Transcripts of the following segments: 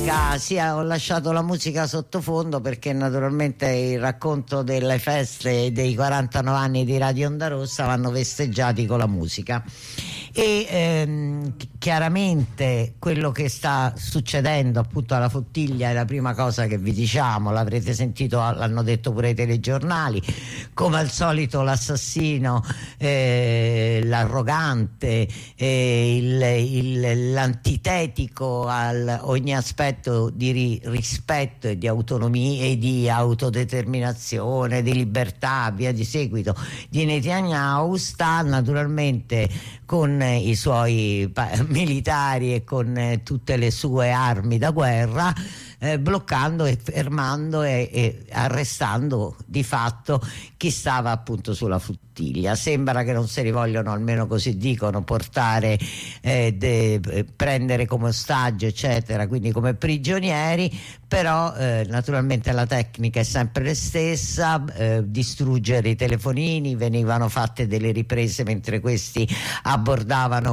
musica, sì, ho lasciato la musica sottofondo perché naturalmente il racconto delle feste dei 49 anni di Radio Onda Rossa vanno festeggiati con la musica. E chiaramente quello che sta succedendo appunto alla Flottiglia è la prima cosa che vi diciamo, l'avrete sentito, l'hanno detto pure i telegiornali, come al solito l'assassino, l'arrogante, l'antitetico a ogni aspetto di rispetto e di autonomia e di autodeterminazione, di libertà, via di seguito, di Netanyahu, sta naturalmente con i suoi militari e con tutte le sue armi da guerra, bloccando e fermando e arrestando di fatto chi stava appunto sulla Flottiglia. Sembra che non se li vogliono, almeno così dicono, portare, prendere come ostaggio eccetera, quindi come prigionieri, però naturalmente la tecnica è sempre la stessa, distruggere i telefonini. Venivano fatte delle riprese mentre questi abbordavano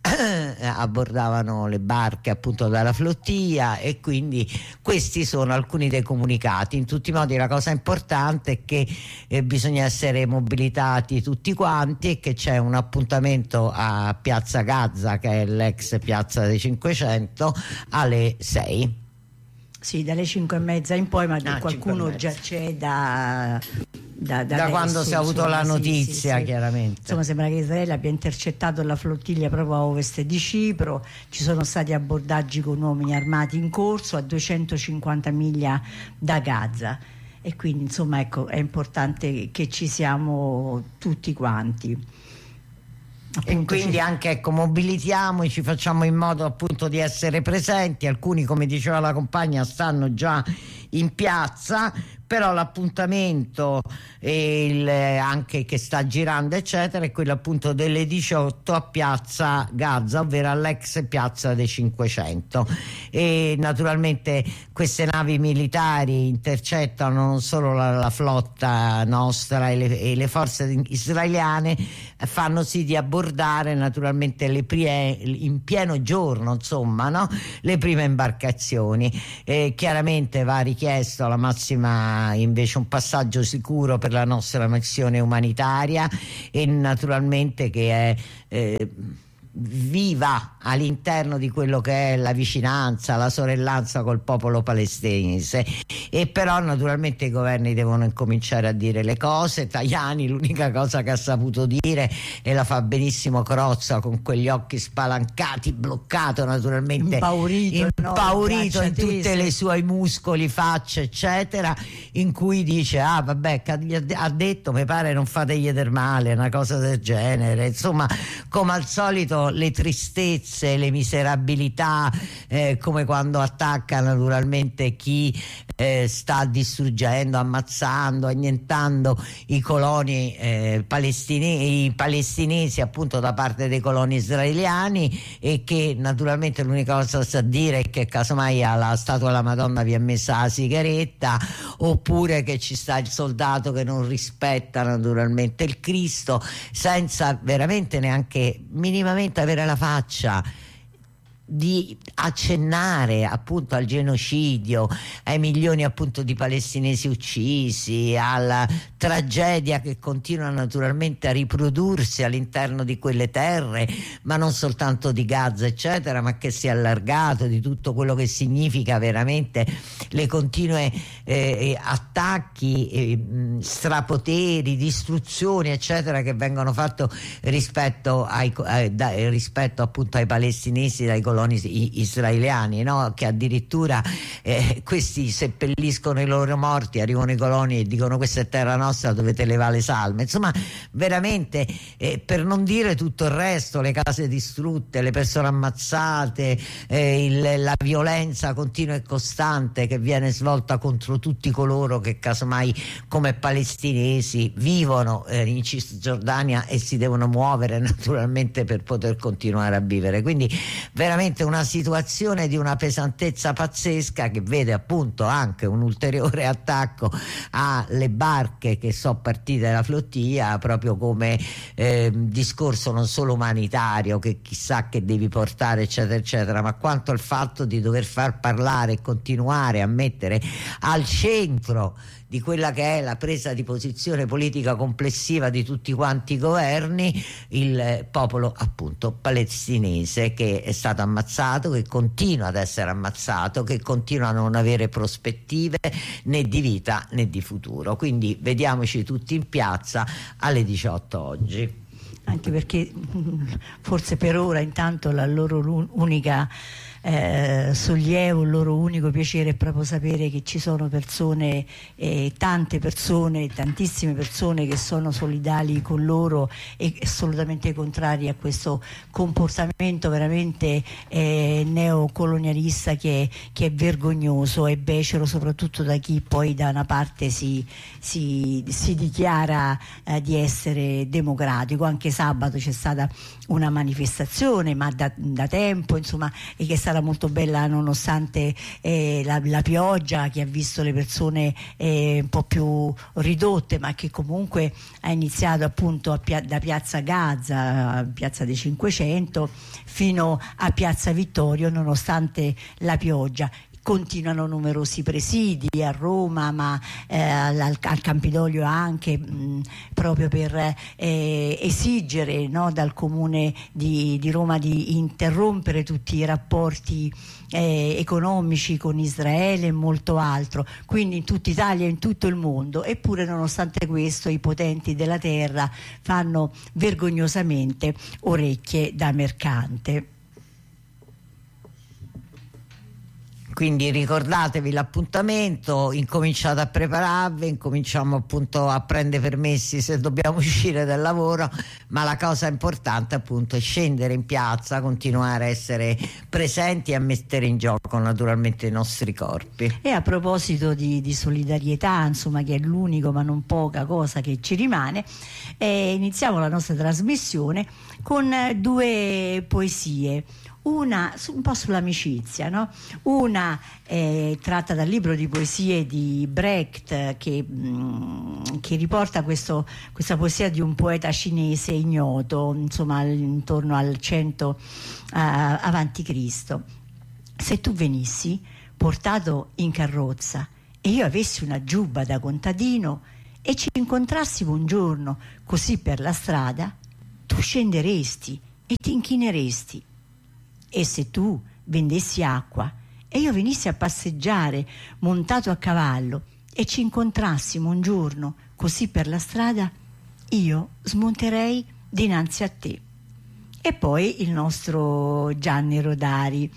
le barche appunto dalla flottiglia, e quindi questi sono alcuni dei comunicati. In tutti i modi la cosa importante è che bisogna essere mobilitati tutti quanti e che c'è un appuntamento a Piazza Gazza, che è l'ex Piazza dei 500, alle 6. Sì, dalle 5:30 in poi, ma qualcuno già c'è da quando si è avuto la notizia, sì. Chiaramente. Insomma, sembra che Israele abbia intercettato la flottiglia proprio a ovest di Cipro. Ci sono stati abbordaggi con uomini armati in corso a 250 miglia da Gaza. E quindi, insomma, ecco, è importante che ci siamo tutti quanti. Appunto, e quindi anche, ecco, mobilitiamoci, facciamo in modo appunto di essere presenti. Alcuni, come diceva la compagna, stanno già in piazza, però l'appuntamento anche che sta girando eccetera è quello appunto delle 18 a Piazza Gazza, ovvero all'ex Piazza dei 500. E naturalmente queste navi militari intercettano non solo la flotta nostra e le forze israeliane, fanno sì di abbordare naturalmente in pieno giorno, insomma, no? Le prime imbarcazioni. Chiaramente va richiesto alla massima invece un passaggio sicuro per la nostra missione umanitaria, e naturalmente che è viva all'interno di quello che è la vicinanza, la sorellanza col popolo palestinese. E però naturalmente i governi devono incominciare a dire le cose. Tajani l'unica cosa che ha saputo dire, e la fa benissimo Crozza, con quegli occhi spalancati, bloccato naturalmente, impaurito in tutte le suoi muscoli, facce eccetera, in cui dice vabbè, ha detto, mi pare, non fategli del male, una cosa del genere. Insomma, come al solito le tristezze, le miserabilità, come quando attacca naturalmente chi sta distruggendo, ammazzando, annientando i coloni i palestinesi appunto da parte dei coloni israeliani, e che naturalmente l'unica cosa sa dire è che casomai alla statua della Madonna vi è messa la sigaretta, oppure che ci sta il soldato che non rispetta naturalmente il Cristo, senza veramente neanche minimamente avere la faccia di accennare appunto al genocidio, ai milioni appunto di palestinesi uccisi, alla tragedia che continua naturalmente a riprodursi all'interno di quelle terre, ma non soltanto di Gaza eccetera, ma che si è allargato, di tutto quello che significa veramente le continue attacchi, strapoteri, distruzioni eccetera che vengono fatti rispetto appunto ai palestinesi dai coloni israeliani, no? Che addirittura questi seppelliscono i loro morti, arrivano i coloni e dicono questa è terra nostra, dovete levare le salme. Insomma, veramente, per non dire tutto il resto, le case distrutte, le persone ammazzate, la violenza continua e costante che viene svolta contro tutti coloro che casomai come palestinesi vivono in Cisgiordania e si devono muovere naturalmente per poter continuare a vivere. Quindi veramente veramente una situazione di una pesantezza pazzesca, che vede appunto anche un ulteriore attacco alle barche che sono partite dalla flottiglia, proprio come discorso non solo umanitario, che chissà che devi portare eccetera eccetera, ma quanto al fatto di dover far parlare e continuare a mettere al centro di quella che è la presa di posizione politica complessiva di tutti quanti i governi il popolo appunto palestinese, che è stato ammazzato, che continua ad essere ammazzato, che continua a non avere prospettive né di vita né di futuro. Quindi vediamoci tutti in piazza alle 18 oggi. Anche perché forse per ora intanto la loro unica sollievo, il loro unico piacere è proprio sapere che ci sono persone, tante persone, tantissime persone che sono solidali con loro e assolutamente contrari a questo comportamento veramente neocolonialista che è vergognoso e becero, soprattutto da chi poi da una parte si dichiara di essere democratico. Anche sabato c'è stata una manifestazione, ma da tempo, insomma, e che è stata molto bella nonostante la pioggia che ha visto le persone un po' più ridotte, ma che comunque ha iniziato appunto da Piazza Gaza, Piazza dei 500, fino a Piazza Vittorio, nonostante la pioggia. Continuano numerosi presidi a Roma, ma al Campidoglio anche, proprio per esigere, no, dal Comune di Roma di interrompere tutti i rapporti economici con Israele e molto altro, quindi in tutta Italia e in tutto il mondo. Eppure nonostante questo i potenti della terra fanno vergognosamente orecchie da mercante. Quindi ricordatevi l'appuntamento, incominciate a prepararvi, incominciamo appunto a prendere permessi se dobbiamo uscire dal lavoro, ma la cosa importante appunto è scendere in piazza, continuare a essere presenti e a mettere in gioco naturalmente i nostri corpi. E a proposito di solidarietà, insomma, che è l'unico ma non poca cosa che ci rimane, iniziamo la nostra trasmissione con due poesie. Una un po' sull'amicizia, no? Una tratta dal libro di poesie di Brecht che riporta questa poesia di un poeta cinese ignoto, insomma intorno al 100 avanti Cristo. Se tu venissi portato in carrozza e io avessi una giubba da contadino e ci incontrassimo un giorno così per la strada, tu scenderesti e ti inchineresti. E se tu vendessi acqua e io venissi a passeggiare montato a cavallo e ci incontrassimo un giorno così per la strada, io smonterei dinanzi a te. E poi il nostro Gianni Rodari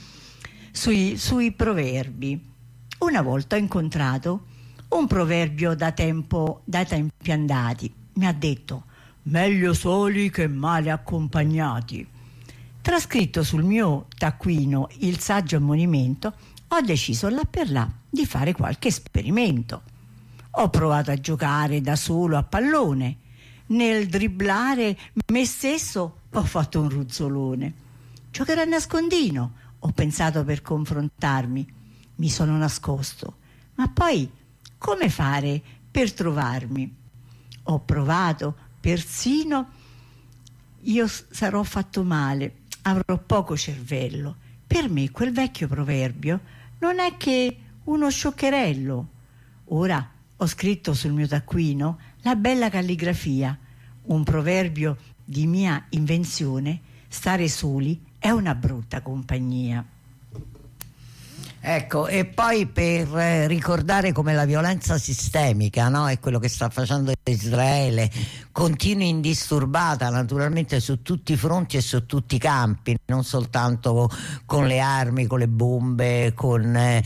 sui proverbi. Una volta ho incontrato un proverbio da tempi andati. Mi ha detto: meglio soli che male accompagnati. Trascritto sul mio taccuino il saggio ammonimento, ho deciso là per là di fare qualche esperimento. Ho provato a giocare da solo a pallone. Nel dribblare me stesso ho fatto un ruzzolone. Giocare a nascondino, ho pensato per confrontarmi. Mi sono nascosto. Ma poi come fare per trovarmi? Ho provato persino. Io sarò fatto male. Avrò poco cervello. Per me quel vecchio proverbio non è che uno scioccherello. Ora ho scritto sul mio taccuino la bella calligrafia, un proverbio di mia invenzione: stare soli è una brutta compagnia. Ecco, e poi per ricordare come la violenza sistemica, no, è quello che sta facendo Israele, continui indisturbata naturalmente su tutti i fronti e su tutti i campi, non soltanto con le armi, con le bombe, con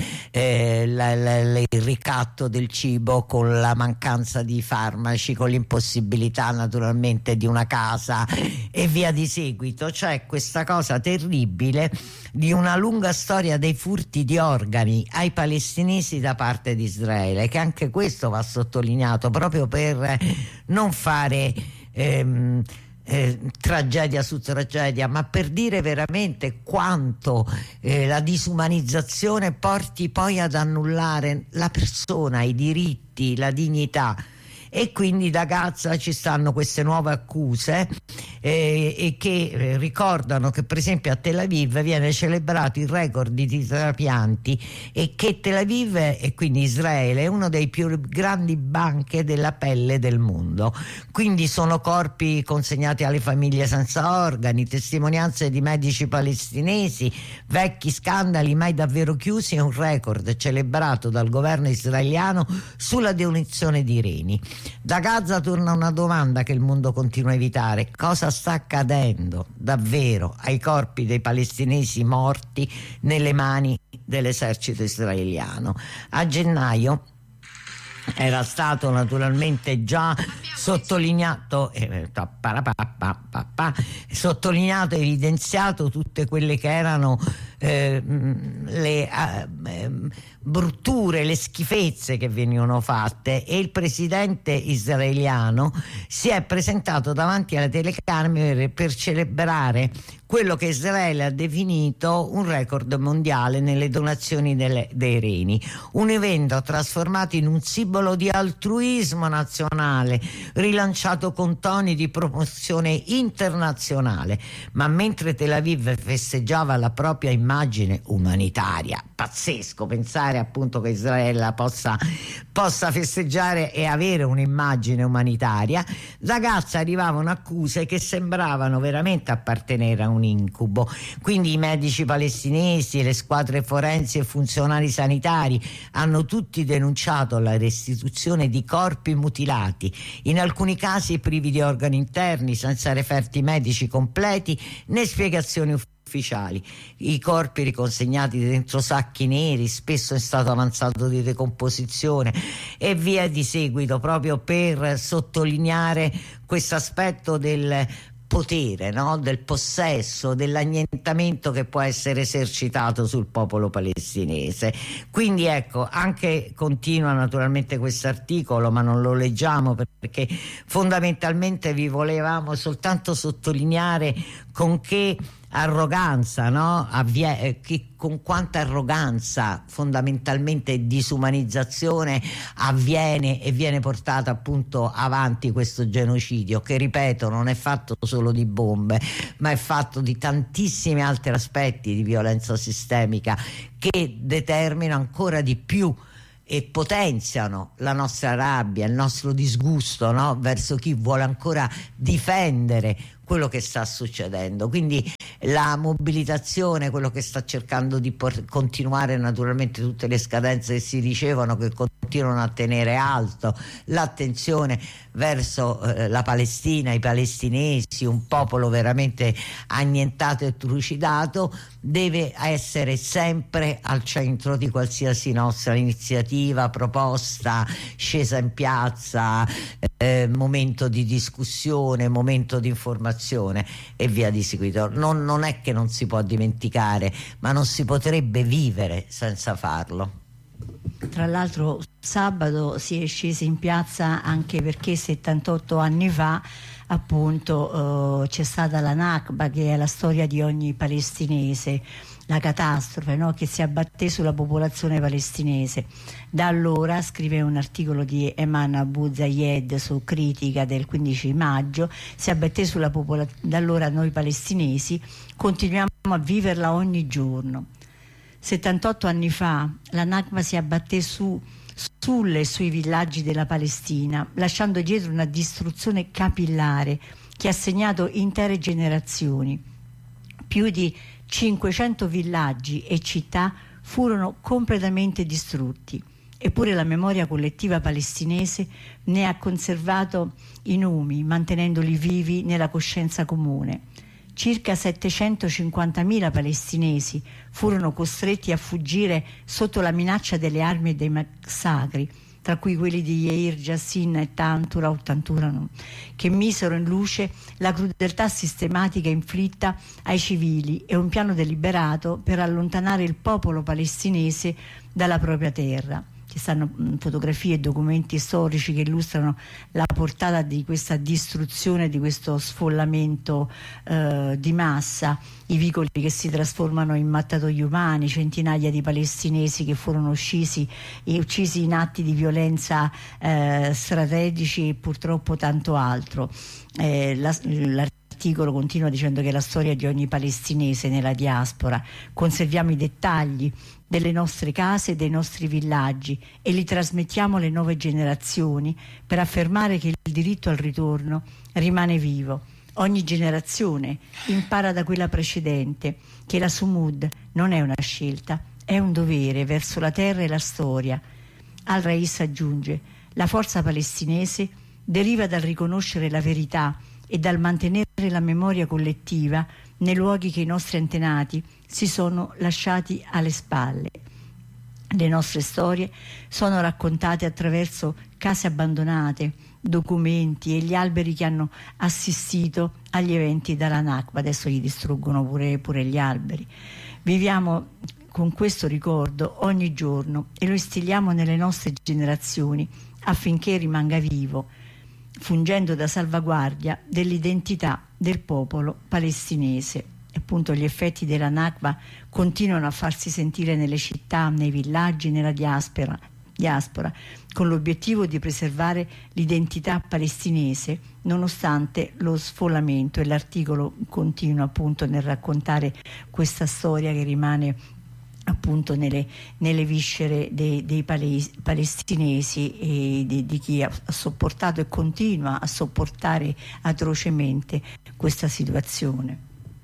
il ricatto del cibo, con la mancanza di farmaci, con l'impossibilità naturalmente di una casa e via di seguito. C'è questa cosa terribile di una lunga storia dei furti di organi ai palestinesi da parte di Israele, che anche questo va sottolineato proprio per non fare tragedia su tragedia, ma per dire veramente quanto la disumanizzazione porti poi ad annullare la persona, i diritti, la dignità. E quindi da Gaza ci stanno queste nuove accuse e che ricordano che per esempio a Tel Aviv viene celebrato il record di trapianti e che Tel Aviv, e quindi Israele, è uno dei più grandi banche della pelle del mondo. Quindi sono corpi consegnati alle famiglie senza organi, testimonianze di medici palestinesi, vecchi scandali mai davvero chiusi e un record celebrato dal governo israeliano sulla donazione di reni. Da Gaza torna una domanda che il mondo continua a evitare: cosa sta accadendo davvero ai corpi dei palestinesi morti nelle mani dell'esercito israeliano? A gennaio era stato naturalmente già sottolineato e evidenziato tutte quelle che erano le brutture, le schifezze che venivano fatte, e il presidente israeliano si è presentato davanti alle telecamere per celebrare quello che Israele ha definito un record mondiale nelle donazioni dei reni, un evento trasformato in un simbolo di altruismo nazionale, rilanciato con toni di promozione internazionale. Ma mentre Tel Aviv festeggiava la propria immagine umanitaria, pazzesco pensare appunto che Israele possa festeggiare e avere un'immagine umanitaria, da Gaza arrivavano accuse che sembravano veramente appartenere a un incubo. Quindi i medici palestinesi, le squadre forensi e funzionari sanitari hanno tutti denunciato la restituzione di corpi mutilati, in alcuni casi privi di organi interni, senza referti medici completi né spiegazioni ufficiali. I corpi riconsegnati dentro sacchi neri, spesso in stato avanzato di decomposizione e via di seguito, proprio per sottolineare questo aspetto del potere, no? Del possesso, dell'annientamento che può essere esercitato sul popolo palestinese. Quindi ecco, anche continua naturalmente questo articolo, ma non lo leggiamo perché fondamentalmente vi volevamo soltanto sottolineare con che arroganza, no? Con quanta arroganza fondamentalmente e disumanizzazione avviene e viene portata appunto avanti questo genocidio, che ripeto non è fatto solo di bombe, ma è fatto di tantissimi altri aspetti di violenza sistemica che determinano ancora di più e potenziano la nostra rabbia, il nostro disgusto, no? Verso chi vuole ancora difendere quello che sta succedendo. Quindi la mobilitazione, quello che sta cercando di continuare, naturalmente tutte le scadenze che si ricevono, che continuano a tenere alto l'attenzione verso la Palestina, i palestinesi, un popolo veramente annientato e trucidato, deve essere sempre al centro di qualsiasi nostra iniziativa, proposta, scesa in piazza, momento di discussione, momento di informazione e via di seguito. Non è che non si può dimenticare, ma non si potrebbe vivere senza farlo. Tra l'altro sabato si è scesi in piazza anche perché 78 anni fa appunto c'è stata la Nakba, che è la storia di ogni palestinese, la catastrofe, no? Che si abbatté sulla popolazione palestinese. Da allora, scrive un articolo di Eman Abu Zayed su Critica del 15 maggio, si abbatté sulla popolazione. Da allora noi palestinesi continuiamo a viverla ogni giorno. 78 anni fa la Nakba si abbatté sulle e sui villaggi della Palestina, lasciando dietro una distruzione capillare che ha segnato intere generazioni. Più di 500 villaggi e città furono completamente distrutti, eppure la memoria collettiva palestinese ne ha conservato i nomi, mantenendoli vivi nella coscienza comune. Circa 750.000 palestinesi furono costretti a fuggire sotto la minaccia delle armi e dei massacri, tra cui quelli di Yair Jassin e Tantura o Tanturano, che misero in luce la crudeltà sistematica inflitta ai civili e un piano deliberato per allontanare il popolo palestinese dalla propria terra. ci stanno fotografie e documenti storici che illustrano la portata di questa distruzione, di questo sfollamento di massa, i vicoli che si trasformano in mattatoi umani, centinaia di palestinesi che furono uccisi in atti di violenza strategici e purtroppo tanto altro. L'articolo continua dicendo che è la storia di ogni palestinese nella diaspora. Conserviamo i dettagli delle nostre case, dei nostri villaggi e li trasmettiamo alle nuove generazioni per affermare che il diritto al ritorno rimane vivo. Ogni generazione impara da quella precedente che la Sumud non è una scelta, è un dovere verso la terra e la storia. Al-Rais aggiunge: la forza palestinese deriva dal riconoscere la verità e dal mantenere la memoria collettiva nei luoghi che i nostri antenati si sono lasciati alle spalle. Le nostre storie sono raccontate attraverso case abbandonate, documenti e gli alberi che hanno assistito agli eventi della Nakba. Adesso gli distruggono pure gli alberi. Viviamo con questo ricordo ogni giorno e lo instilliamo nelle nostre generazioni affinché rimanga vivo, fungendo da salvaguardia dell'identità del popolo palestinese. E appunto gli effetti della Nakba continuano a farsi sentire nelle città, nei villaggi, nella diaspora, con l'obiettivo di preservare l'identità palestinese nonostante lo sfollamento. E l'articolo continua appunto nel raccontare questa storia che rimane appunto nelle viscere dei palestinesi e di chi ha sopportato e continua a sopportare atrocemente questa situazione.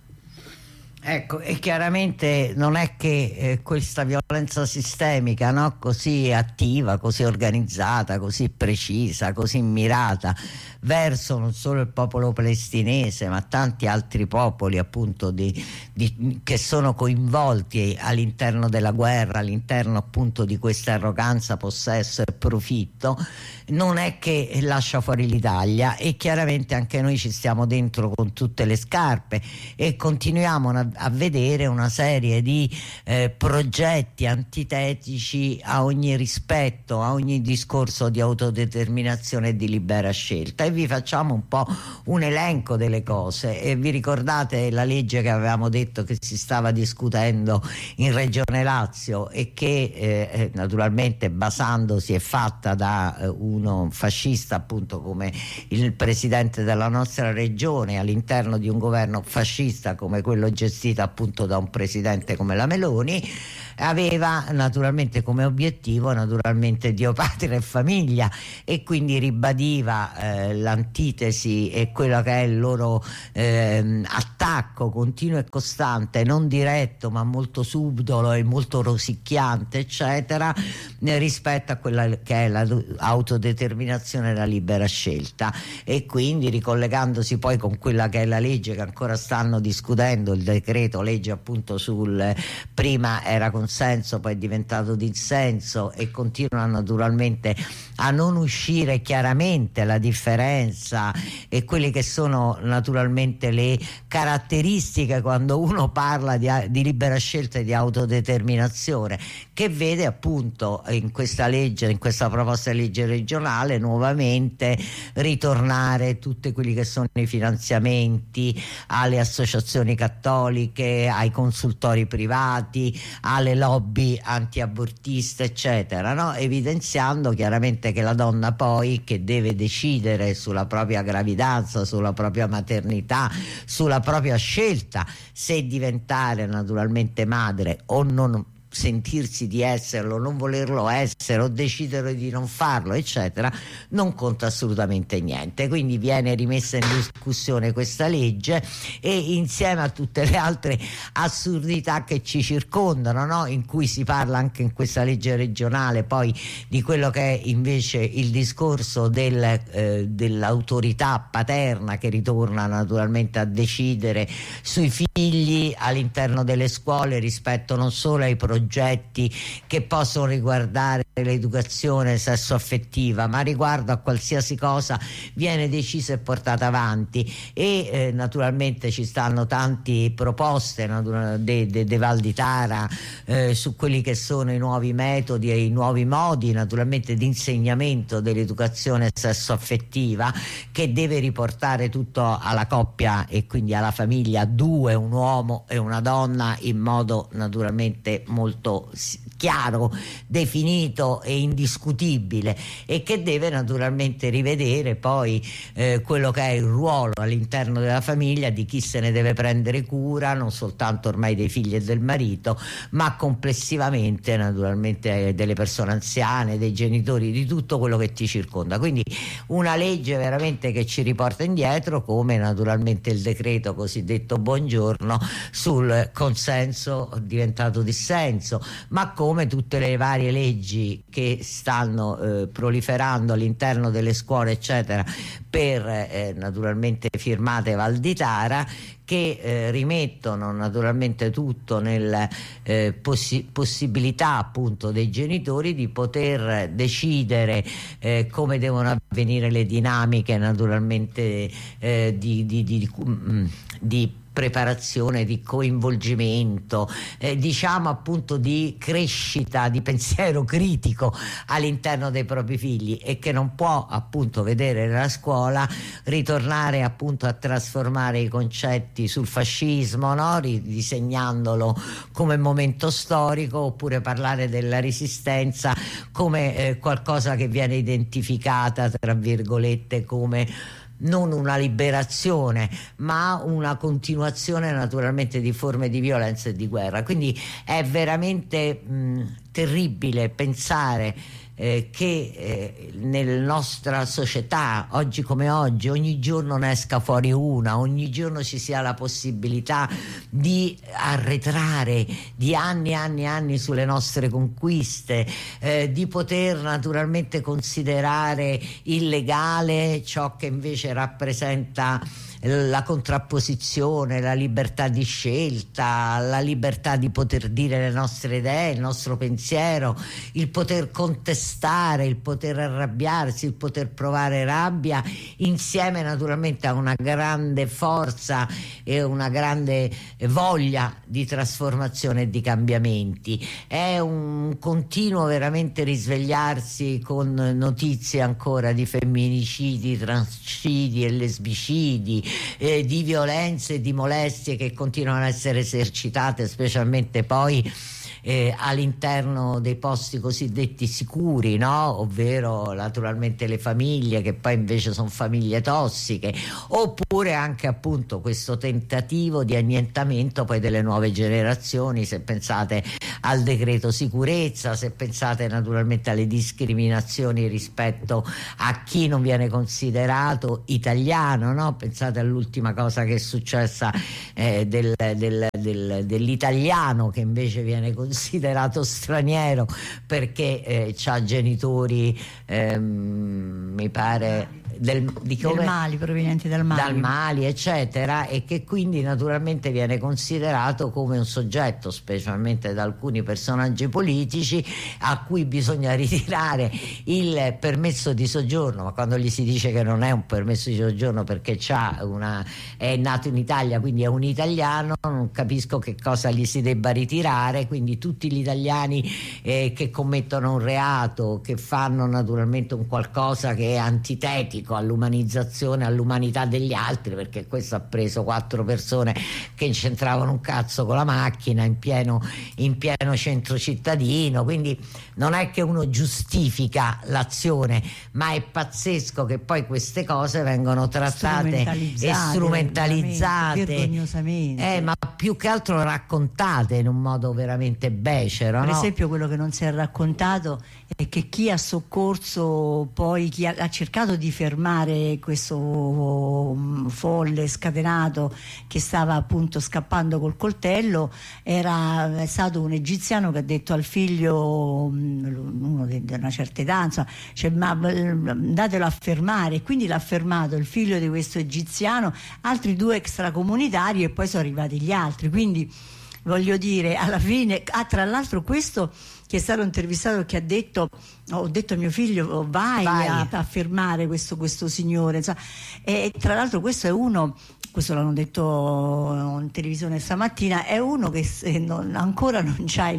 Ecco, e chiaramente non è che questa violenza sistemica, no, così attiva, così organizzata, così precisa, così mirata verso non solo il popolo palestinese ma tanti altri popoli appunto che sono coinvolti all'interno della guerra, all'interno appunto di questa arroganza, possesso e profitto, non è che lascia fuori l'Italia, e chiaramente anche noi ci stiamo dentro con tutte le scarpe e continuiamo a vedere una serie di progetti antitetici a ogni rispetto, a ogni discorso di autodeterminazione e di libera scelta. E vi facciamo un po' un elenco delle cose. E vi ricordate la legge che avevamo detto che si stava discutendo in Regione Lazio e che naturalmente basandosi è fatta da uno fascista appunto come il presidente della nostra regione all'interno di un governo fascista come quello gestito appunto da un presidente come la Meloni, aveva naturalmente come obiettivo Dio, patria e famiglia, e quindi ribadiva l'antitesi e quello che è il loro attacco continuo e costante, non diretto ma molto subdolo e molto rosicchiante eccetera, rispetto a quella che è l'autodeterminazione e la libera scelta. E quindi ricollegandosi poi con quella che è la legge che ancora stanno discutendo, il decreto legge appunto sul prima era consenso, poi è diventato dissenso, e continua naturalmente a non uscire chiaramente la differenza e quelle che sono naturalmente le caratteristiche quando uno parla di libera scelta e di autodeterminazione, che vede appunto in questa legge, in questa proposta di legge regionale nuovamente ritornare tutti quelli che sono i finanziamenti alle associazioni cattoliche, ai consultori privati, alle lobby antiabortiste eccetera, no? Evidenziando chiaramente che la donna poi che deve decidere sulla propria gravidanza, sulla propria maternità, sulla propria scelta se diventare naturalmente madre o non sentirsi di esserlo, non volerlo essere o decidere di non farlo eccetera, non conta assolutamente niente. Quindi viene rimessa in discussione questa legge e insieme a tutte le altre assurdità che ci circondano, no? In cui si parla anche in questa legge regionale poi di quello che è invece il discorso dell'autorità paterna che ritorna naturalmente a decidere sui figli all'interno delle scuole rispetto non solo ai progetti che possono riguardare l'educazione sessuaffettiva, ma riguardo a qualsiasi cosa viene decisa e portata avanti. E naturalmente ci stanno tante proposte de Val di Tara su quelli che sono i nuovi metodi e i nuovi modi naturalmente di insegnamento dell'educazione sessuaffettiva, che deve riportare tutto alla coppia e quindi alla famiglia, due, un uomo e una donna, in modo naturalmente molto chiaro, definito e indiscutibile, e che deve naturalmente rivedere poi quello che è il ruolo all'interno della famiglia di chi se ne deve prendere cura, non soltanto ormai dei figli e del marito, ma complessivamente naturalmente delle persone anziane, dei genitori, di tutto quello che ti circonda. Quindi una legge veramente che ci riporta indietro, come naturalmente il decreto cosiddetto Buongiorno sul consenso diventato dissenso, ma come tutte le varie leggi che stanno proliferando all'interno delle scuole eccetera, per naturalmente firmate Val di Tara, che rimettono naturalmente tutto nella possibilità appunto dei genitori di poter decidere come devono avvenire le dinamiche naturalmente di preparazione, di coinvolgimento, diciamo appunto di crescita di pensiero critico all'interno dei propri figli, e che non può appunto vedere nella scuola ritornare appunto a trasformare i concetti sul fascismo, no? Ridisegnandolo come momento storico, oppure parlare della resistenza come qualcosa che viene identificata tra virgolette come non una liberazione, ma una continuazione naturalmente di forme di violenza e di guerra. Quindi è veramente terribile pensare che nella nostra società, oggi come oggi, ogni giorno ne esca fuori una, ogni giorno ci sia la possibilità di arretrare di anni e anni e anni sulle nostre conquiste, di poter naturalmente considerare illegale ciò che invece rappresenta la contrapposizione, la libertà di scelta, la libertà di poter dire le nostre idee, il nostro pensiero, il poter contestare, il poter arrabbiarsi, il poter provare rabbia, insieme naturalmente a una grande forza e una grande voglia di trasformazione e di cambiamenti. È un continuo veramente risvegliarsi con notizie ancora di femminicidi, transcidi e lesbicidi, di violenze e di molestie che continuano a essere esercitate, specialmente poi all'interno dei posti cosiddetti sicuri, no? Ovvero naturalmente le famiglie, che poi invece sono famiglie tossiche, oppure anche appunto questo tentativo di annientamento poi delle nuove generazioni, se pensate al decreto sicurezza, se pensate naturalmente alle discriminazioni rispetto a chi non viene considerato italiano, no? Pensate all'ultima cosa che è successa dell'italiano che invece viene considerato straniero perché ha genitori mi pare del Mali, provenienti dal Mali eccetera, e che quindi naturalmente viene considerato come un soggetto, specialmente da alcuni personaggi politici, a cui bisogna ritirare il permesso di soggiorno. Ma quando gli si dice che non è un permesso di soggiorno perché è nato in Italia, quindi è un italiano, non capisco che cosa gli si debba ritirare. Quindi tutti gli italiani che commettono un reato, che fanno naturalmente un qualcosa che è antitetico all'umanizzazione, all'umanità degli altri, perché questo ha preso 4 persone che c'entravano un cazzo con la macchina in pieno centro cittadino. Quindi non è che uno giustifica l'azione, ma è pazzesco che poi queste cose vengono trattate e strumentalizzate vergognosamente, ma più che altro raccontate in un modo veramente becero, per no? esempio quello che non si è raccontato è che chi ha soccorso, poi chi ha cercato di fermare questo folle scatenato che stava appunto scappando col coltello, è stato un egiziano che ha detto al figlio, uno di una certa età, insomma, cioè, ma datelo a fermare, e quindi l'ha fermato il figlio di questo egiziano, altri 2 extracomunitari, e poi sono arrivati gli altri. Quindi voglio dire, alla fine tra l'altro questo che è stato intervistato, che ha detto: ho detto a mio figlio vai. A fermare questo signore, insomma. E tra l'altro questo è uno, questo l'hanno detto in televisione stamattina, è uno che ancora non c'ha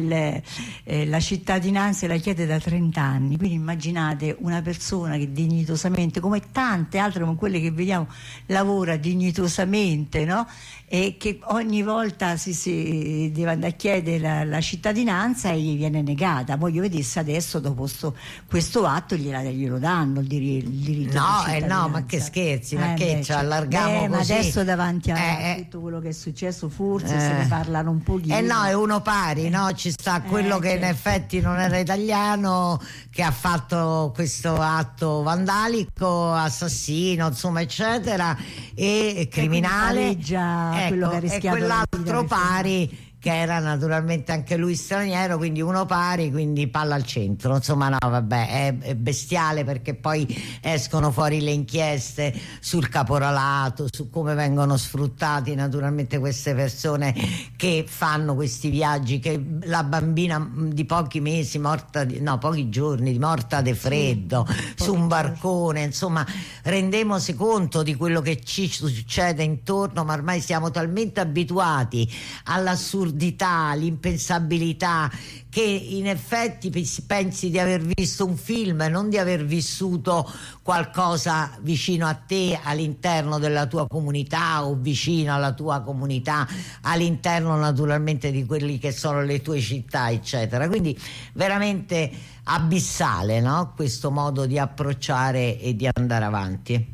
la cittadinanza e la chiede da 30 anni. Quindi immaginate una persona che dignitosamente, come tante altre, come quelle che vediamo, lavora dignitosamente, no? E che ogni volta si deve andare a chiedere la cittadinanza e gli viene negata. Voglio vedere se adesso, dopo questo atto, glielo danno il diritto alla cittadinanza. No, ma che scherzi, ma che ci allarghiamo ma così? adesso davanti a tutto quello che è successo forse se ne parlano un pochino. No, è uno pari, no? Ci sta quello che in effetti non era italiano, che ha fatto questo atto vandalico, assassino, insomma, eccetera, e criminale, quello che ha rischiato, e quell'altro pari che era naturalmente anche lui straniero, quindi uno pari, quindi palla al centro. Insomma, no, vabbè, è bestiale, perché poi escono fuori le inchieste sul caporalato, su come vengono sfruttati naturalmente queste persone che fanno questi viaggi, che la bambina di pochi mesi pochi giorni, morta di freddo, su un barcone. Insomma, rendemosi conto di quello che ci succede intorno, ma ormai siamo talmente abituati all'assurdità, all'impensabilità, che in effetti pensi di aver visto un film e non di aver vissuto qualcosa vicino a te, all'interno della tua comunità, o vicino alla tua comunità, all'interno naturalmente di quelli che sono le tue città, eccetera. Quindi veramente abissale, no? Questo modo di approcciare e di andare avanti.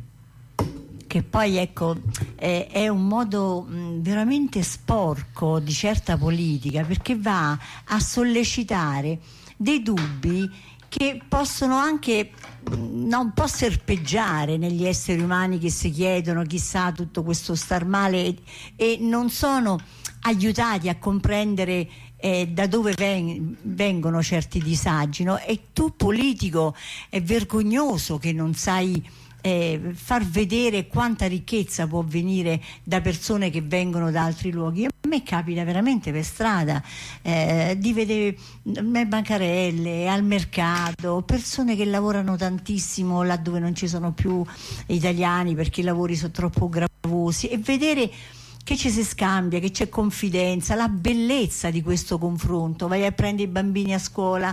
Che poi, ecco, è un modo veramente sporco di certa politica, perché va a sollecitare dei dubbi che possono anche un po' serpeggiare negli esseri umani, che si chiedono chissà tutto questo star male, e non sono aiutati a comprendere da dove vengono certi disagi, no? E tu, politico, è vergognoso che non sai far vedere quanta ricchezza può venire da persone che vengono da altri luoghi. A me capita veramente per strada di vedere le bancarelle, al mercato, persone che lavorano tantissimo laddove non ci sono più italiani perché i lavori sono troppo gravosi, e vedere che ci si scambia, che c'è confidenza, la bellezza di questo confronto. Vai a prendere i bambini a scuola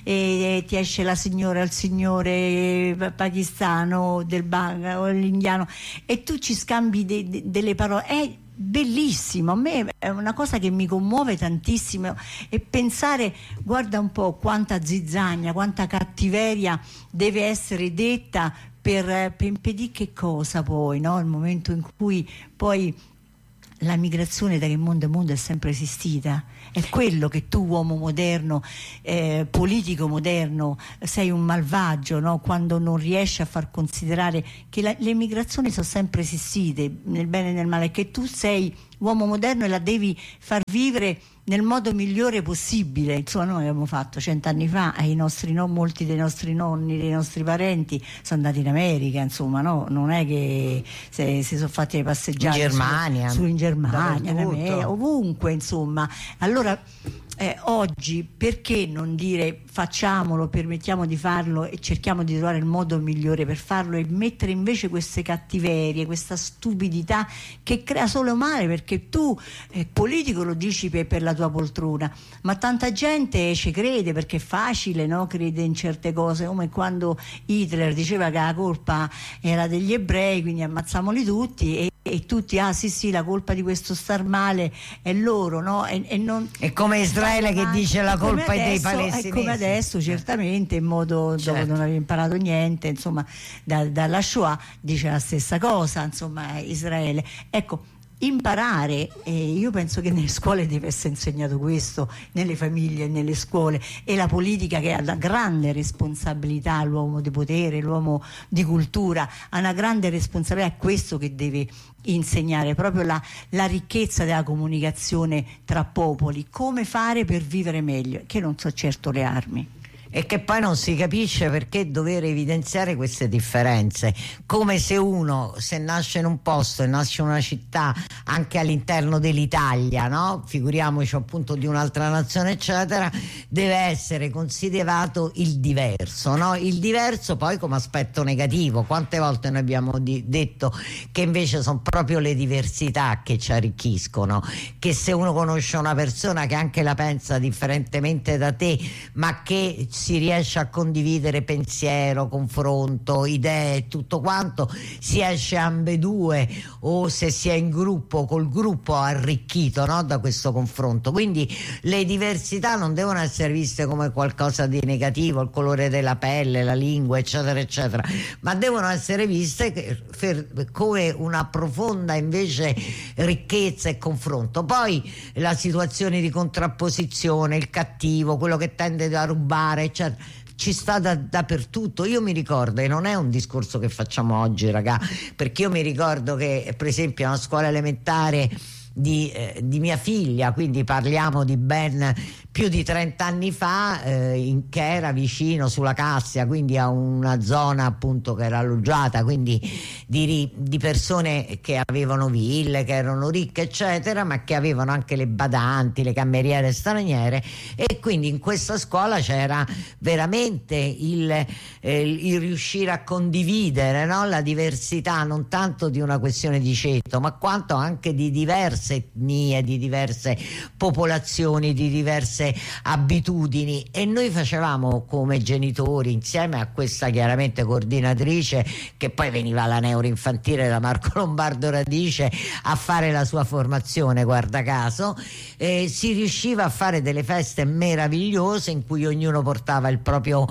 e ti esce la signora, il signore pakistano o l'indiano, e tu ci scambi delle parole. È bellissimo, a me è una cosa che mi commuove tantissimo, e pensare, guarda un po' quanta zizzagna, quanta cattiveria deve essere detta per impedire che cosa poi, no? Il momento in cui poi la migrazione da che mondo a mondo è sempre esistita. È quello che tu, uomo moderno, politico moderno, sei un malvagio, no? Quando non riesci a far considerare che le migrazioni sono sempre esistite, nel bene e nel male, che tu sei uomo moderno e la devi far vivere nel modo migliore possibile. Insomma, noi abbiamo fatto 100 anni fa, molti dei nostri nonni, dei nostri parenti sono andati in America, insomma, no? Non è che si sono fatti le passeggiate in Germania, in America, ovunque, insomma. Allora oggi perché non dire facciamolo, permettiamo di farlo e cerchiamo di trovare il modo migliore per farlo, e mettere invece queste cattiverie, questa stupidità che crea solo male, perché tu politico lo dici per la tua poltrona, ma tanta gente ci crede perché è facile, no? Crede in certe cose, come quando Hitler diceva che la colpa era degli ebrei, quindi ammazziamoli tutti, e tutti sì, la colpa di questo star male è loro, no? È come Israele che dice la colpa è dei palestinesi. È come adesso, certamente, in modo dove non avevi imparato niente, insomma, dalla Shoah dice la stessa cosa, insomma, Israele. Ecco, imparare, io penso che nelle scuole deve essere insegnato questo, nelle famiglie, nelle scuole, e la politica, che ha la grande responsabilità, l'uomo di potere, l'uomo di cultura, ha una grande responsabilità, è questo che deve insegnare, proprio la ricchezza della comunicazione tra popoli, come fare per vivere meglio, che non so certo le armi. E che poi non si capisce perché dover evidenziare queste differenze, come se uno, se nasce in un posto e nasce in una città anche all'interno dell'Italia, no? Figuriamoci appunto di un'altra nazione eccetera, deve essere considerato il diverso, no? Il diverso poi come aspetto negativo. Quante volte noi abbiamo detto che invece sono proprio le diversità che ci arricchiscono, che se uno conosce una persona che anche la pensa differentemente da te ma che si riesce a condividere pensiero, confronto, idee, tutto quanto, si esce ambedue, o se si è in gruppo, col gruppo arricchito, no? Da questo confronto. Quindi le diversità non devono essere viste come qualcosa di negativo, il colore della pelle, la lingua eccetera eccetera, ma devono essere viste come una profonda invece ricchezza e confronto. Poi la situazione di contrapposizione, il cattivo, quello che tende a rubare eccetera, ci sta dappertutto. Io mi ricordo, e non è un discorso che facciamo oggi ragà, perché io mi ricordo che per esempio a una scuola elementare di mia figlia, quindi parliamo di ben più di 30 anni fa, che era vicino sulla Cassia, quindi a una zona appunto che era alloggiata quindi di persone che avevano ville, che erano ricche eccetera, ma che avevano anche le badanti, le cameriere straniere, e quindi in questa scuola c'era veramente il riuscire a condividere, no? La diversità, non tanto di una questione di ceto ma quanto anche di diverse etnie, di diverse popolazioni, di diverse abitudini. E noi facevamo come genitori, insieme a questa chiaramente coordinatrice che poi veniva alla neuroinfantile da Marco Lombardo Radice a fare la sua formazione, guarda caso, si riusciva a fare delle feste meravigliose in cui ognuno portava il proprio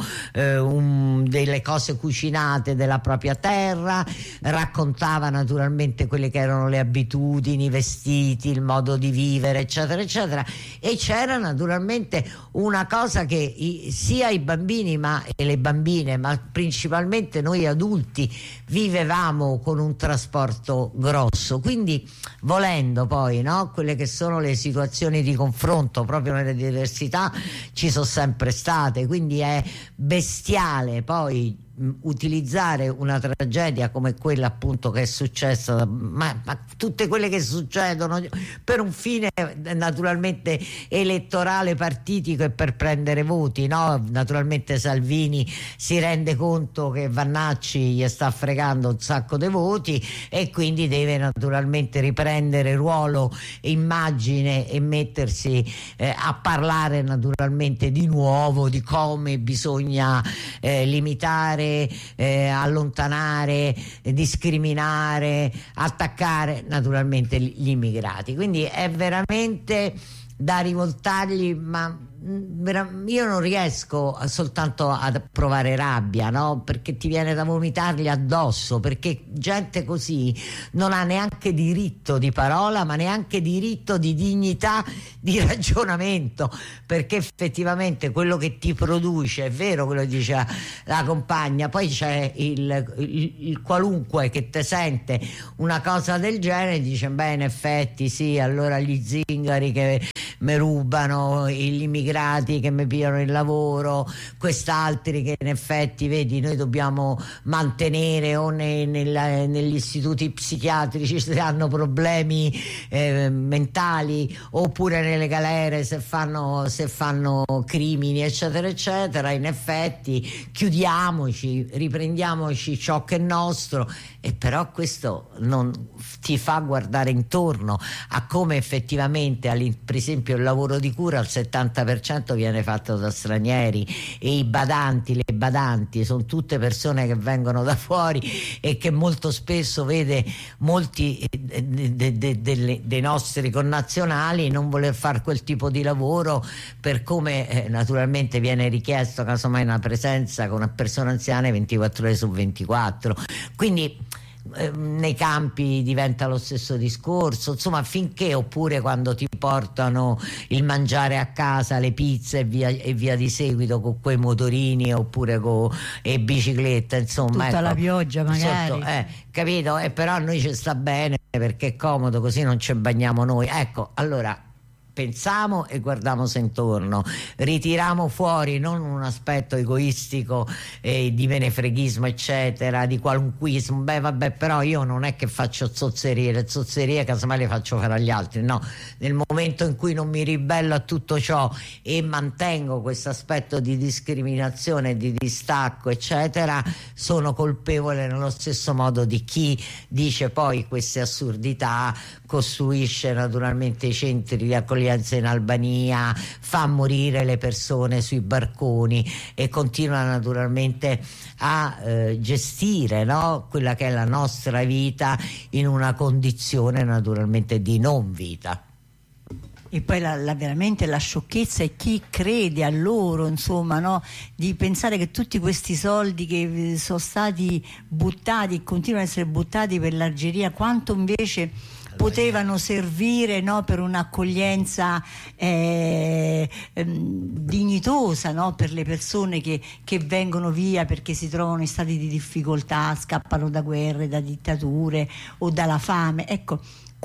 delle cose cucinate della propria terra, raccontava naturalmente quelle che erano le abitudini, i vestiti, il modo di vivere eccetera eccetera, e c'era naturalmente una cosa che sia i bambini e le bambine, ma principalmente noi adulti, vivevamo con un trasporto grosso. Quindi volendo poi, no, quelle che sono le situazioni di confronto proprio nelle diversità ci sono sempre state, quindi è bestiale poi utilizzare una tragedia come quella appunto che è successa, ma tutte quelle che succedono per un fine naturalmente elettorale partitico e per prendere voti, no? Naturalmente Salvini si rende conto che Vannacci gli sta fregando un sacco di voti e quindi deve naturalmente riprendere ruolo e immagine e mettersi a parlare naturalmente di nuovo di come bisogna limitare, allontanare, discriminare, attaccare naturalmente gli immigrati. Quindi è veramente da rivoltargli, ma io non riesco soltanto a provare rabbia, no? Perché ti viene da vomitargli addosso, perché gente così non ha neanche diritto di parola, ma neanche diritto di dignità di ragionamento, perché effettivamente quello che ti produce, è vero quello che dice la compagna, poi c'è il qualunque che te sente una cosa del genere e dice beh in effetti sì, allora gli zingari che mi rubano, gli immigrati che mi pigliano il lavoro, quest'altri che in effetti vedi noi dobbiamo mantenere, o negli istituti psichiatrici se hanno problemi mentali, oppure nelle galere se fanno crimini eccetera eccetera. In effetti chiudiamoci, riprendiamoci ciò che è nostro, e però questo non ti fa guardare intorno a come effettivamente per esempio il lavoro di cura al 70% viene fatto da stranieri, e i badanti, le badanti sono tutte persone che vengono da fuori e che molto spesso vede molti dei nostri connazionali non voler fare quel tipo di lavoro per come naturalmente viene richiesto casomai una presenza con una persona anziana 24 ore su 24. Quindi nei campi diventa lo stesso discorso, insomma, finché, oppure quando ti portano il mangiare a casa, le pizze e via di seguito con quei motorini oppure con biciclette, insomma, tutta la pioggia magari sotto, capito? Però a noi ci sta bene perché è comodo, così non ci bagniamo noi, ecco. Allora pensiamo e guardiamo se intorno, ritiriamo fuori non un aspetto egoistico di menefreghismo eccetera, di qualunquismo, beh vabbè però io non è che faccio zozzerie, le zozzerie casomai le faccio fare agli altri, no, nel momento in cui non mi ribello a tutto ciò e mantengo questo aspetto di discriminazione, di distacco eccetera, sono colpevole nello stesso modo di chi dice poi queste assurdità, costruisce naturalmente i centri di accoglienza in Albania, fa morire le persone sui barconi e continua naturalmente a gestire, no, quella che è la nostra vita in una condizione naturalmente di non vita. E poi veramente la sciocchezza è chi crede a loro, insomma, no? Di pensare che tutti questi soldi che sono stati buttati e continuano ad essere buttati per l'Algeria, quanto invece potevano servire, no, per un'accoglienza dignitosa, no, per le persone che vengono via perché si trovano in stati di difficoltà, scappano da guerre, da dittature o dalla fame. Ecco,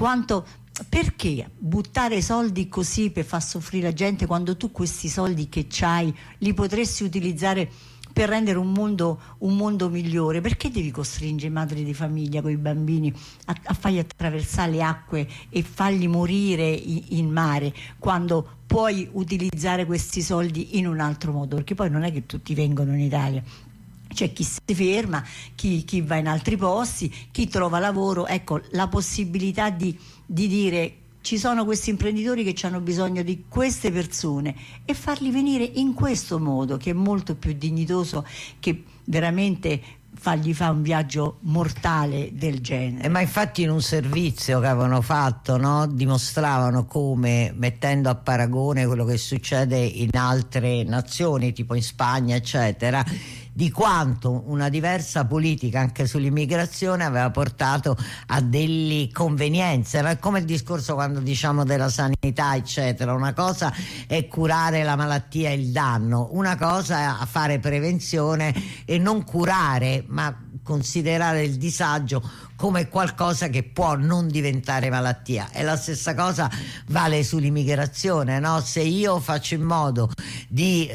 perché buttare soldi così per far soffrire la gente quando tu questi soldi che c'hai li potresti utilizzare per rendere un mondo migliore? Perché devi costringere madri di famiglia con i bambini a fargli attraversare le acque e fargli morire in mare, quando puoi utilizzare questi soldi in un altro modo? Perché poi non è che tutti vengono in Italia, c'è chi si ferma, chi va in altri posti, chi trova lavoro. Ecco, la possibilità di dire ci sono questi imprenditori che hanno bisogno di queste persone e farli venire in questo modo, che è molto più dignitoso che veramente fargli fare un viaggio mortale del genere. Ma infatti in un servizio che avevano fatto, no, dimostravano come, mettendo a paragone quello che succede in altre nazioni tipo in Spagna eccetera, di quanto una diversa politica anche sull'immigrazione aveva portato a delle convenienze. Era come il discorso quando diciamo della sanità eccetera, una cosa è curare la malattia e il danno, una cosa è fare prevenzione e non curare ma considerare il disagio come qualcosa che può non diventare malattia. E la stessa cosa vale sull'immigrazione, no? Se io faccio in modo di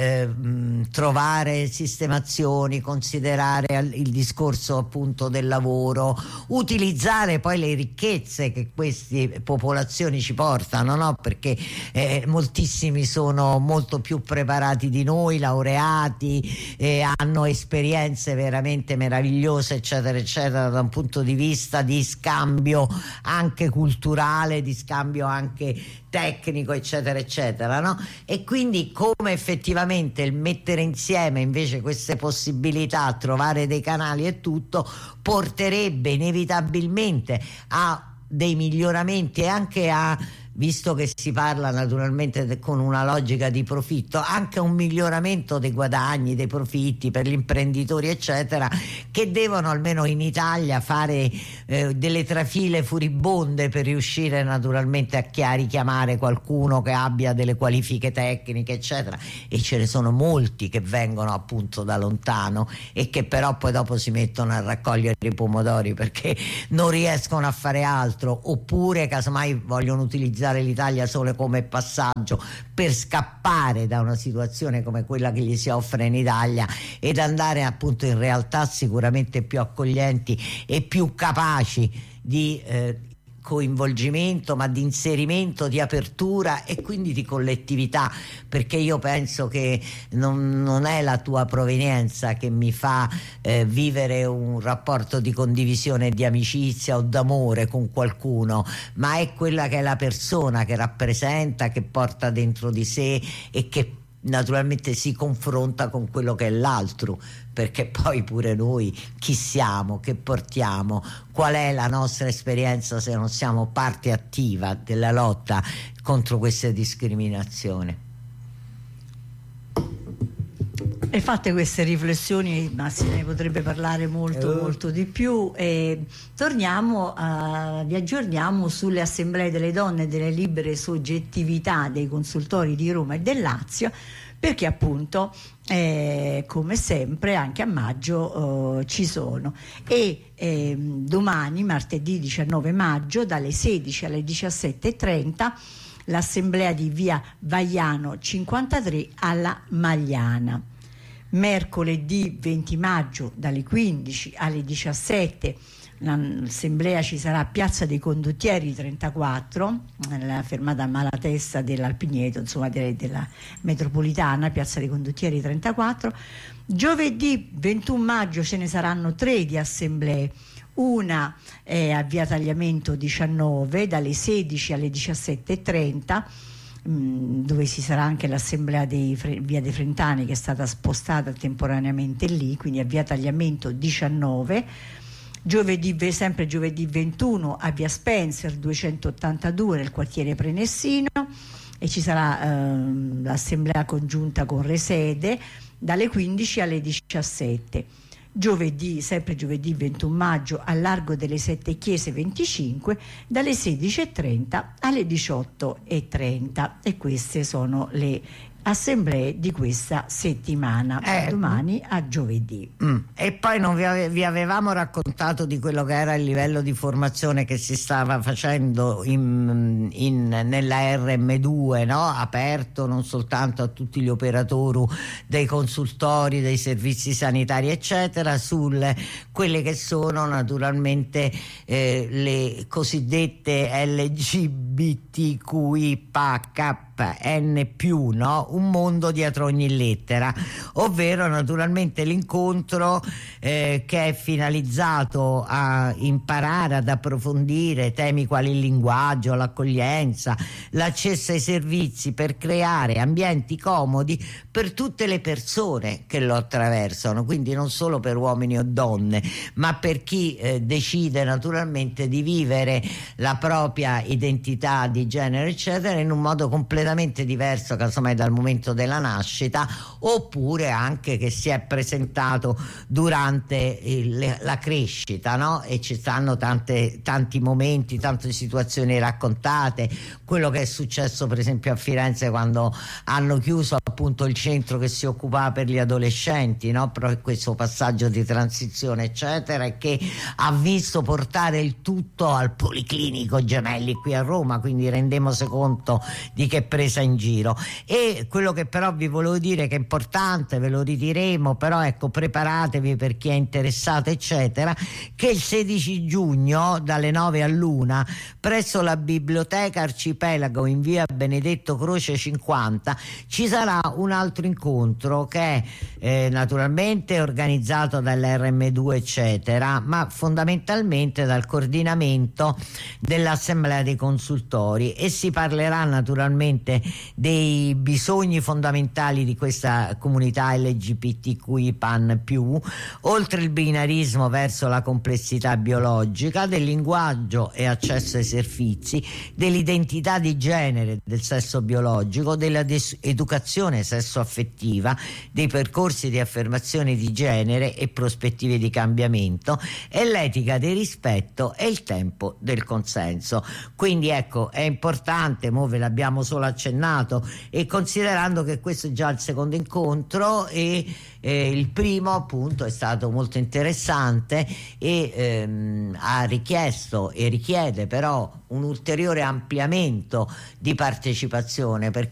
trovare sistemazioni, considerare il discorso appunto del lavoro, utilizzare poi le ricchezze che queste popolazioni ci portano, no? Perché moltissimi sono molto più preparati di noi, laureati, hanno esperienze veramente meravigliose eccetera eccetera, da un punto di vista di scambio anche culturale, di scambio anche tecnico eccetera eccetera, no? E quindi come effettivamente il mettere insieme invece queste possibilità, trovare dei canali e tutto, porterebbe inevitabilmente a dei miglioramenti e anche a, visto che si parla naturalmente con una logica di profitto, anche un miglioramento dei guadagni, dei profitti per gli imprenditori eccetera, che devono almeno in Italia fare delle trafile furibonde per riuscire naturalmente a richiamare qualcuno che abbia delle qualifiche tecniche eccetera, e ce ne sono molti che vengono appunto da lontano e che però poi dopo si mettono a raccogliere i pomodori perché non riescono a fare altro, oppure casomai vogliono utilizzare l'Italia solo come passaggio per scappare da una situazione come quella che gli si offre in Italia ed andare appunto in realtà sicuramente più accoglienti e più capaci di coinvolgimento, ma di inserimento, di apertura e quindi di collettività, perché io penso che non è la tua provenienza che mi fa vivere un rapporto di condivisione, di amicizia o d'amore con qualcuno, ma è quella che è la persona che rappresenta, che porta dentro di sé e che naturalmente si confronta con quello che è l'altro, perché poi pure noi chi siamo, che portiamo, qual è la nostra esperienza se non siamo parte attiva della lotta contro queste discriminazioni. E fatte queste riflessioni, ma se ne potrebbe parlare molto di più, e vi aggiorniamo sulle assemblee delle donne e delle libere soggettività dei consultori di Roma e del Lazio, perché appunto come sempre anche a maggio ci sono, e domani martedì 19 maggio dalle 16 alle 17:30 l'assemblea di via Vaiano 53 alla Magliana. Mercoledì 20 maggio dalle 15 alle 17 l'assemblea ci sarà a Piazza dei Condottieri 34, nella fermata Malatesta dell'Alpigneto, insomma della metropolitana, Piazza dei Condottieri 34. Giovedì 21 maggio ce ne saranno 3 di assemblee. Una è a via Tagliamento 19 dalle 16 alle 17:30, dove ci sarà anche l'assemblea via dei Frentani, che è stata spostata temporaneamente lì, quindi a via Tagliamento 19. Sempre giovedì 21 a via Spencer 282 nel quartiere Prenessino, e ci sarà l'assemblea congiunta con Resede dalle 15 alle 17. Sempre giovedì 21 maggio a Largo delle Sette Chiese 25 dalle 16:30 alle 18:30, e queste sono le assemblee di questa settimana, da domani a giovedì. E poi non vi avevamo raccontato di quello che era il livello di formazione che si stava facendo nella RM2, no? Aperto non soltanto a tutti gli operatori dei consultori, dei servizi sanitari eccetera, sulle quelle che sono naturalmente le cosiddette LGBTQIAKN+, no? Un mondo dietro ogni lettera, ovvero naturalmente l'incontro che è finalizzato a imparare ad approfondire temi quali il linguaggio, l'accoglienza, l'accesso ai servizi, per creare ambienti comodi per tutte le persone che lo attraversano, quindi non solo per uomini o donne, ma per chi decide naturalmente di vivere la propria identità di genere eccetera in un modo completamente diverso, casomai dal momento della nascita, oppure anche che si è presentato durante la crescita, no? E ci stanno tanti momenti, tante situazioni raccontate, quello che è successo per esempio a Firenze quando hanno chiuso appunto il centro che si occupava per gli adolescenti, no? Però questo passaggio di transizione eccetera, e che ha visto portare il tutto al Policlinico Gemelli qui a Roma, quindi rendiamoci conto di che presa in giro. E quello che però vi volevo dire che è importante, ve lo ridiremo, però ecco, preparatevi per chi è interessato eccetera, che il 16 giugno dalle 9 all'1 presso la Biblioteca Arcipelago in via Benedetto Croce 50 ci sarà un altro incontro che è naturalmente organizzato dall'RM2 eccetera, ma fondamentalmente dal coordinamento dell'Assemblea dei Consultori, e si parlerà naturalmente dei bisogni fondamentali di questa comunità LGBTQI+, oltre il binarismo verso la complessità biologica, del linguaggio e accesso ai servizi, dell'identità di genere, del sesso biologico, della educazione sessuaffettiva, dei percorsi di affermazione di genere e prospettive di cambiamento, e l'etica del rispetto e il tempo del consenso. Quindi ecco, è importante, mo ve l'abbiamo solo accennato, e considerando che questo è già il secondo incontro e il primo appunto è stato molto interessante e ha richiesto e richiede però un ulteriore ampliamento di partecipazione, perché